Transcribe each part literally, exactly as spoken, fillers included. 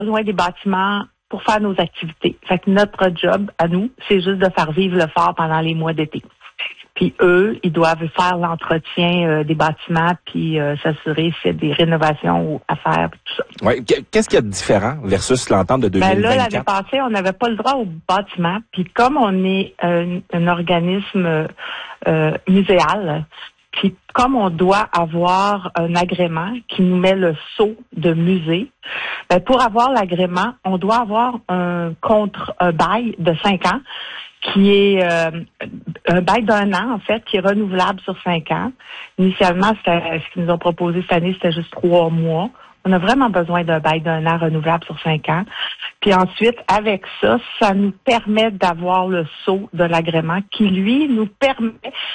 besoin des bâtiments pour faire nos activités. Fait que notre job, à nous, c'est juste de faire vivre le fort pendant les mois d'été. Puis eux, ils doivent faire l'entretien euh, des bâtiments puis euh, s'assurer s'il y a des rénovations à faire puis tout ça. Ouais. Qu'est-ce qu'il y a de différent versus l'entente de deux mille vingt-quatre? Ben là, l'année passée, on n'avait pas le droit au bâtiment. Puis comme on est un, un organisme euh, muséal, puis comme on doit avoir un agrément qui nous met le sceau de musée, ben pour avoir l'agrément, on doit avoir un contre un bail de cinq ans qui est euh, un bail d'un an, en fait, qui est renouvelable sur cinq ans. Initialement, c'était, ce qu'ils nous ont proposé cette année, c'était juste trois mois. On a vraiment besoin d'un bail d'un an renouvelable sur cinq ans. Puis ensuite, avec ça, ça nous permet d'avoir le sceau de l'agrément qui, lui, nous permet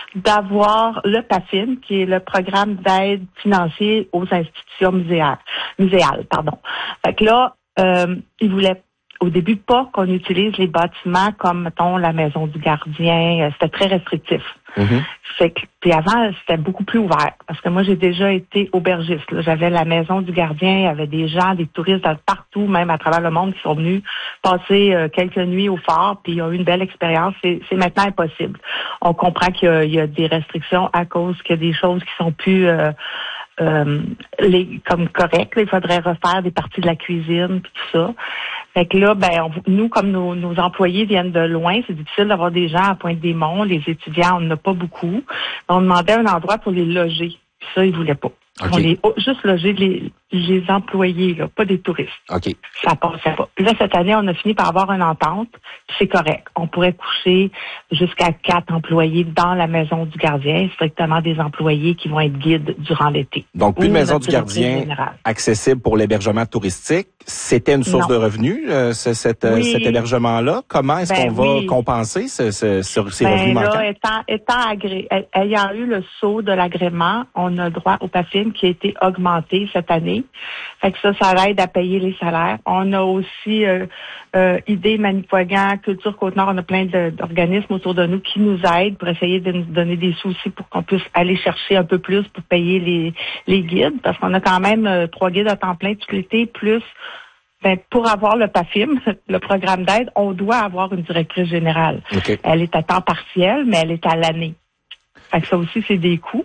d'avoir le P A F I M, qui est le programme d'aide financier aux institutions muséales. muséales pardon. Fait que là, euh, ils voulaient au début pas qu'on utilise les bâtiments comme, mettons, la maison du gardien. C'était très restrictif. Mm-hmm. Fait que, puis avant, c'était beaucoup plus ouvert. Parce que moi, j'ai déjà été aubergiste. Là. J'avais la maison du gardien, il y avait des gens, des touristes de partout, même à travers le monde, qui sont venus passer euh, quelques nuits au fort, puis ils ont eu une belle expérience. C'est, c'est maintenant impossible. On comprend qu'il y a, il y a des restrictions à cause qu'il y a des choses qui sont plus... Euh, Euh, les, comme correct, là, il faudrait refaire des parties de la cuisine puis tout ça. Fait que là, ben on, nous, comme nos, nos employés viennent de loin, c'est difficile d'avoir des gens à Pointe-des-Monts. Les étudiants, on n'en a pas beaucoup. On demandait un endroit pour les loger. Puis ça, ils voulaient pas. Okay. On les oh, juste loger les, les employés, là, pas des touristes. Okay. Ça passait pas. Là, cette année, on a fini par avoir une entente. C'est correct. On pourrait coucher jusqu'à quatre employés dans la maison du gardien, strictement des employés qui vont être guides durant l'été. Donc, plus de maison du gardien accessible pour l'hébergement touristique. C'était une source non. de revenus, euh, ce, cet, oui. cet hébergement-là. Comment est-ce ben qu'on va oui. compenser ce, ce, ce, ces ben revenus là, manquants? Étant, étant agré, ayant eu le sceau de l'agrément, on a droit au P A F I M qui a été augmenté cette année. Fait que ça, ça aide à payer les salaires. On a aussi euh, euh, Idées, Manicouagan, Culture Côte-Nord, on a plein de, d'organismes autour de nous qui nous aident pour essayer de nous donner des sous aussi pour qu'on puisse aller chercher un peu plus pour payer les, les guides, parce qu'on a quand même euh, trois guides à temps plein tout l'été, plus ben, pour avoir le P A F I M, le programme d'aide, on doit avoir une directrice générale. Okay. Elle est à temps partiel, mais elle est à l'année. Fait que ça aussi, c'est des coûts.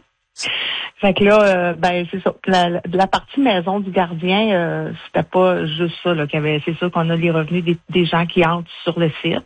Fait que là, euh, ben c'est ça. La, la partie maison du gardien, euh, c'était pas juste ça là qu'il y avait. C'est sûr qu'on a les revenus des, des gens qui entrent sur le site.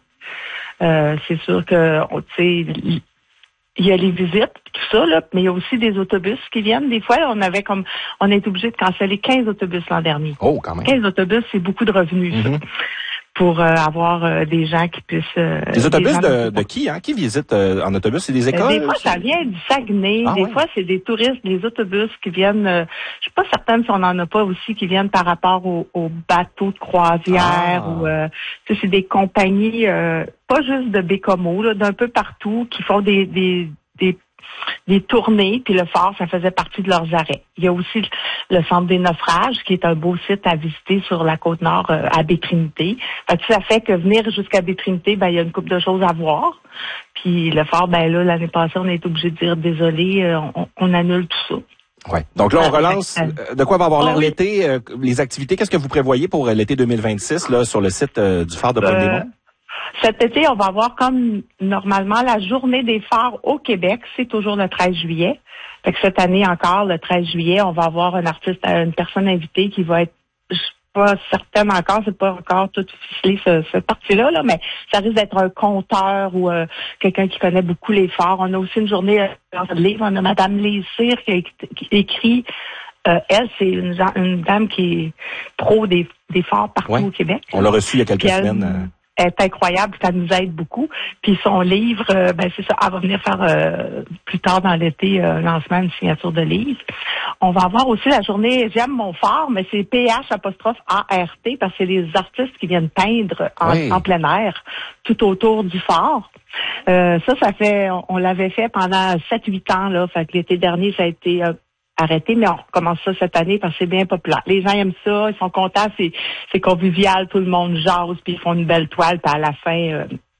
Euh, c'est sûr que, tu sais, il y a les visites, tout ça là, mais il y a aussi des autobus qui viennent. Des fois, on avait comme, on est obligé de canceller quinze autobus l'an dernier. Oh, quand même. quinze autobus, c'est beaucoup de revenus. Mm-hmm. Ça. Pour euh, avoir euh, des gens qui puissent... Euh, les autobus de, de qui, hein? Qui visitent euh, en autobus? C'est des écoles? Des fois, ça vient du Saguenay. Ah, des ouais. fois, c'est des touristes, des autobus qui viennent... Euh, je suis pas certaine si on n'en a pas aussi qui viennent par rapport aux au bateaux de croisière. Ah. Ou euh, c'est des compagnies, euh, pas juste de Bécomo, là, d'un peu partout, qui font des... des, des des tournées, puis le fort, ça faisait partie de leurs arrêts. Il y a aussi le centre des naufrages, qui est un beau site à visiter sur la Côte-Nord euh, à Baie-Trinité. Fait que ça fait que venir jusqu'à Baie-Trinité, ben il y a une couple de choses à voir. Puis le fort, ben là, l'année passée, on a été obligé de dire désolé, euh, on, on annule tout ça. Ouais. Donc là, on relance. De quoi va avoir l'air oh, oui. l'été? Euh, les activités, qu'est-ce que vous prévoyez pour l'été deux mille vingt-six là sur le site euh, du phare de Pointe-des-Monts? Euh, Cet été, on va avoir comme normalement la journée des phares au Québec. C'est toujours le treize juillet. Fait que cette année encore, le treize juillet, on va avoir un artiste, une personne invitée qui va être, je suis pas certaine encore, c'est pas encore tout ficelé ce, cette partie-là, là, mais ça risque d'être un conteur ou euh, quelqu'un qui connaît beaucoup les phares. On a aussi une journée euh, de livre. On a Madame Lessire qui, qui écrit. Euh, elle, c'est une, une dame qui est pro des, des phares partout ouais. au Québec. On l'a reçu il y a quelques Puis semaines. Elle, euh... Elle est incroyable, ça nous aide beaucoup. Puis son livre, euh, ben c'est ça, elle va venir faire euh, plus tard dans l'été un euh, lancement, une signature de livre. On va avoir aussi la journée J'aime mon phare, mais c'est P H apostrophe A R T parce que c'est les artistes qui viennent peindre en, oui. en plein air tout autour du phare. Euh, ça, ça fait, on, on l'avait fait pendant sept huit ans là. Fait que l'été dernier, ça a été euh, arrêté, mais on recommence ça cette année parce que c'est bien populaire. Les gens aiment ça, ils sont contents, c'est, c'est convivial, tout le monde jase, puis ils font une belle toile, puis à la fin, euh,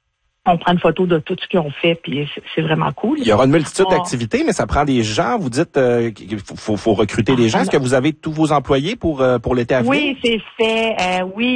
on prend une photo de tout ce qu'ils ont fait, puis c'est vraiment cool. Il y aura une multitude oh. d'activités, mais ça prend des gens. Vous dites euh, qu'il faut, faut recruter des gens. Est-ce que vous avez tous vos employés pour, euh, pour l'été à venir? Oui, c'est fait. Euh, oui.